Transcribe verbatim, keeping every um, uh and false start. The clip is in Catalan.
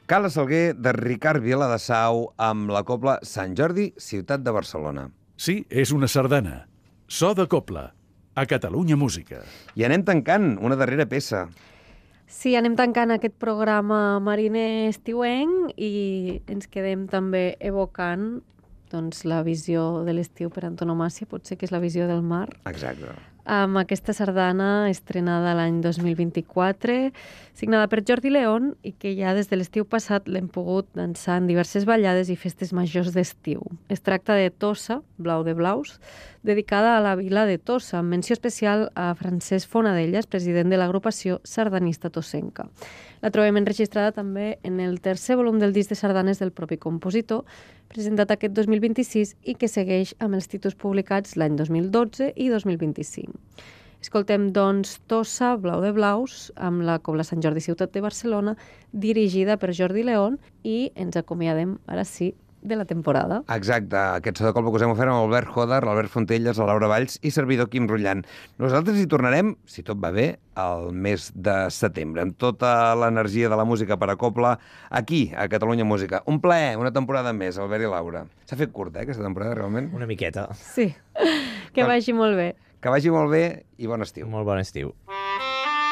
Cala Salguer de Ricard Viladasau amb la cobla Sant Jordi, ciutat de Barcelona. Sí, és una sardana. So de cobla. A Catalunya Música. I anem tancant una darrera peça. Sí, anem tancant aquest programa mariner estiuenc i ens quedem també evocant doncs, la visió de l'estiu per antonomàsia, potser que és la visió del mar. Exacte. Amb aquesta sardana estrenada l'any dos mil vint-i-quatre, signada per Jordi León i que ja des de l'estiu passat l'hem pogut dansar en diverses ballades i festes majors d'estiu. Es tracta de Tossa, Blau de Blaus, dedicada a la vila de Tossa, amb menció especial a Francesc Fonadellas, president de l'agrupació sardanista tossenca. La trobem enregistrada també en el tercer volum del disc de sardanes del propi compositor, presentat aquest dos mil vint-i-sis i que segueix amb els títols publicats l'any dos mil dotze i dos mil vint-i-cinc. Escoltem, doncs, Tossa, Blau de Blaus, amb la Cobla Sant Jordi, ciutat de Barcelona, dirigida per Jordi León, i ens acomiadem, ara sí, de la temporada. Exacte, aquest so de colpa que us hem ofert amb Albert Joder, l'Albert Fontelles, la Laura Valls i servidor Quim Rullant. Nosaltres hi tornarem, si tot va bé, al mes de setembre, amb tota l'energia de la música per a cobla, aquí, a Catalunya Música. Un plaer, una temporada més, Albert i Laura. S'ha fet curta, eh, aquesta temporada, realment? Una miqueta. Sí, que vagi molt bé. Que vagi molt bé i bon estiu. Molt bon estiu.